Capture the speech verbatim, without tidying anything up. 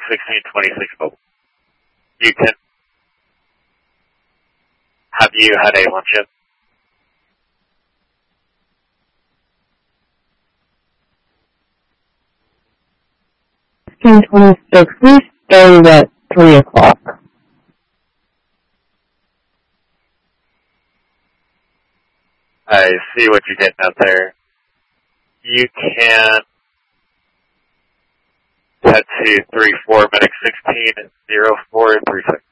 sixteen twenty-six mobile. You can, have you had a lunch yet? sixteen twenty-six, we started at three o'clock. I see what you're getting out there. You can head to three four medic sixteen zero four three six.